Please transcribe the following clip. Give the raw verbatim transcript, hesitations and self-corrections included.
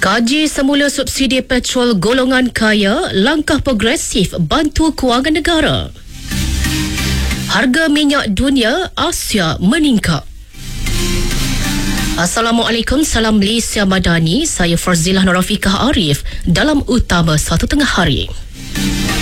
Kaji semula subsidi petrol golongan kaya, langkah progresif bantu kewangan negara. Harga minyak dunia Asia meningkat. Assalamualaikum, salam Malaysia Madani. Saya Farzilah Norafikah Arif dalam Utama Satu Tengah Hari.